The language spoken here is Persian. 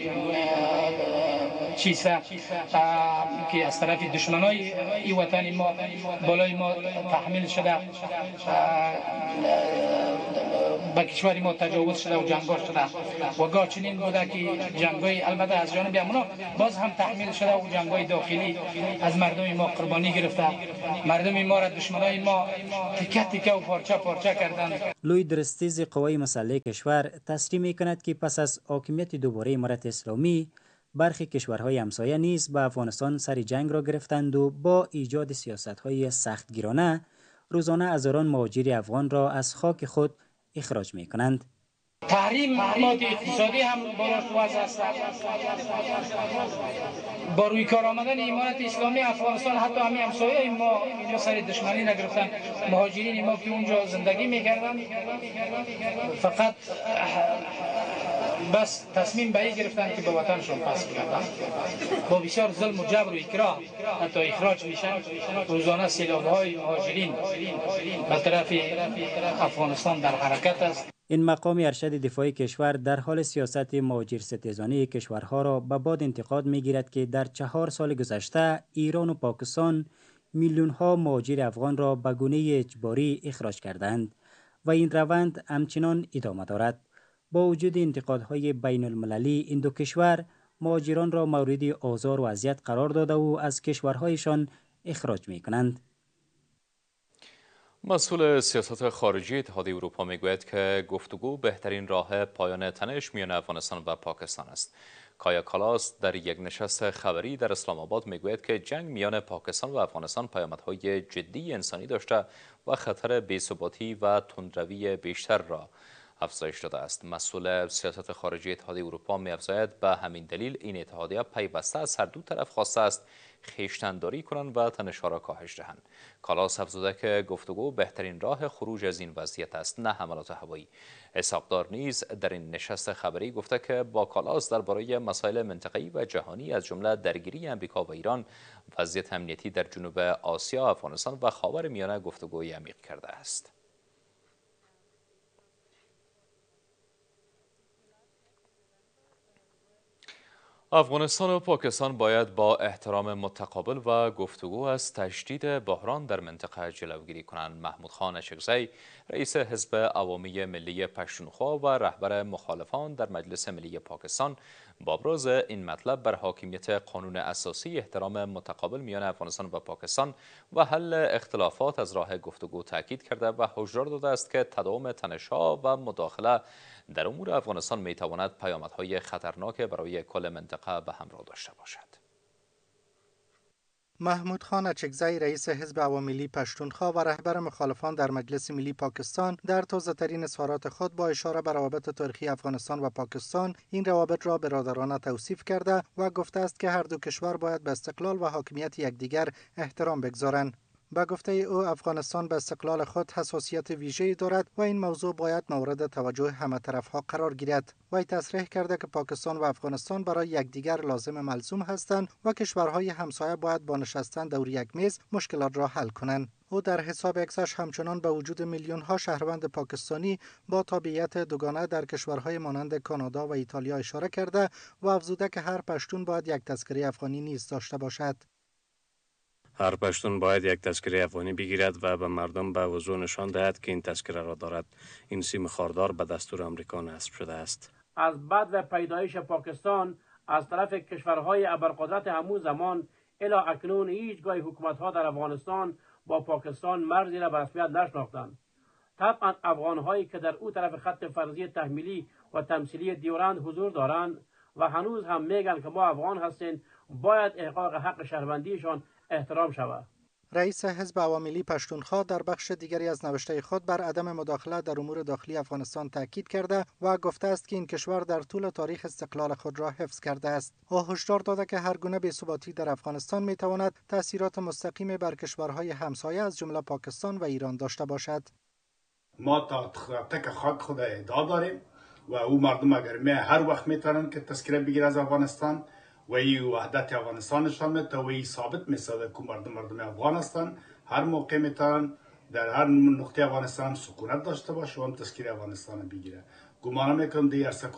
چیسه که از طرف دشمنای این وطن ما بالای ما تحمیل شده، به کشور ما تجاوز شده و جنگا شده و گاه چنین بوده که جنگای البته از جانب امونا باز هم تحمیل شده و جنگای داخلی از مردم ما قربانی گرفته، مردم ما را دشمنای ما تیکه تیکه و پارچه پارچه کردند. لوی درستیز قوای مسلح کشور تصریح می کند که پس از حاکمیت دوباره امارت اسلامی برخی کشورهای همسایه نیز به افغانستان سر جنگ را گرفتند و با ایجاد سیاست‌های سختگیرانه روزانه هزاران مهاجر افغان را از خاک خود اخراج می کنند. تحریمات اقتصادی هم بالاش وضع است. با روی کار آمدن امارت اسلامی افغانستان حتی همین همسایه ما اینجا سر دشمنی نگرفتن. مهاجرین ما که اونجا زندگی میکردن فقط بس تصمیم به این گرفتن که به وطنشون پس بگردن، با بسیار ظلم و جبر و اکراه حتی اخراج میشن. روزانه سیلاب‌های مهاجرین به طرف افغانستان در حرکت است. این مقام ارشد دفاعی کشور در حال سیاست مهاجر ستیزانه کشورها را به باد انتقاد می‌گیرد که در 4 سال گذشته ایران و پاکستان میلیون‌ها مهاجر افغان را به گونه اجباری اخراج کردند و این روند همچنان ادامه دارد. با وجود انتقادهای بین المللی، این دو کشور مهاجران را مورد آزار و اذیت قرار داده و از کشورهایشان اخراج می‌کنند. مسئول سیاست خارجی اتحادیه اروپا میگوید که گفتگو بهترین راه پایان تنش میان افغانستان و پاکستان است. کایا کالاس در یک نشست خبری در اسلام آباد میگوید که جنگ میان پاکستان و افغانستان پیامدهای جدی انسانی داشته و خطر بی‌ثباتی و تندروی بیشتر را افزایش داده است. مسئول سیاست خارجی اتحادیه اروپا می‌افزاید به همین دلیل این اتحادیه پیوسته از هر دو طرف خواسته است خویشتن‌داری کنند و تنش‌ها را کاهش دهند. کالاس افزوده که گفتگو بهترین راه خروج از این وضعیت است، نه حملات هوایی. اسحاق‌دار نیز در این نشست خبری گفته که با کالاس درباره مسائل منطقه‌ای و جهانی از جمله درگیری امریکا و ایران، وضعیت امنیتی در جنوب آسیا، افغانستان و خاورمیانه گفتگوی عمیق کرده است. افغانستان و پاکستان باید با احترام متقابل و گفتگو از تشدید بحران در منطقه جلوگیری کنند. محمود خان اشکزی رئیس حزب عوامی ملی پشتونخوا و رهبر مخالفان در مجلس ملی پاکستان با ابراز این مطلب بر حاکمیت قانون اساسی، احترام متقابل میان افغانستان و پاکستان و حل اختلافات از راه گفتگو تاکید کرده و هشدار داده است که تداوم تنش‌ها و مداخله در امور افغانستان میتواند پیامدهای خطرناک برای کل منطقه به همراه داشته باشد. محمود خان اچکزی رئیس حزب عوامی پشتونخوا و رهبر مخالفان در مجلس ملی پاکستان در تازه‌ترین اظهارات خود با اشاره به روابط تاریخی افغانستان و پاکستان این روابط را برادرانه توصیف کرده و گفته است که هر دو کشور باید به استقلال و حاکمیت یکدیگر احترام بگذارند. به گفته او افغانستان به استقلال خود حساسیت ویژه‌ای دارد و این موضوع باید مورد توجه همه طرف‌ها قرار گیرد. وی تصریح کرده که پاکستان و افغانستان برای یکدیگر لازم ملزوم هستند و کشورهای همسایه باید با نشستن دور یک میز مشکلات را حل کنند. او در حساب اکسش همچنان به وجود میلیون‌ها شهروند پاکستانی با تابعیت دوگانه در کشورهای مانند کانادا و ایتالیا اشاره کرده و افزوده که هر پشتون باید یک تذکره افغانی نیز داشته باشد. هر پشتون باید یک تذکره افغانی بگیرد و به مردم به وضوح نشان دهد که این تذکره را دارد. این سیم خاردار به دستور آمریکا نصب شده است. از بعد و پیدایش پاکستان از طرف کشورهای ابرقدرت همون زمان الی اکنون هیچگاه حکومت‌ها در افغانستان با پاکستان مرزی را به رسمیت نشناختند. طبعا افغان‌هایی که در او طرف خط فرضی تحمیلی و تمثیلی دیورند حضور دارند و هنوز هم میگن که ما افغان هستیم، باید احقاق حق شهروندیشان احترام شود. رئیس حزب عوامی پشتونخوا در بخش دیگری از نوشته خود بر عدم مداخله در امور داخلی افغانستان تاکید کرده و گفته است که این کشور در طول تاریخ استقلال خود را حفظ کرده است. او هشدار داده که هر گونه بی‌ثباتی در افغانستان میتواند تاثیرات مستقیم بر کشورهای همسایه از جمله پاکستان و ایران داشته باشد. ما تا تک خاک خود ادعا داریم و او مردم اگر هر وقت میتونن که تذکره بگیره از افغانستان و این وحدت افغانستان نشان میده و این ثابت میسازه که مردم افغان هستن. هر موقع میتونن در هر نقطه افغانستان سکونت داشته باشه و هم تذکره افغانستان بگیره. گمان میکنم دیگه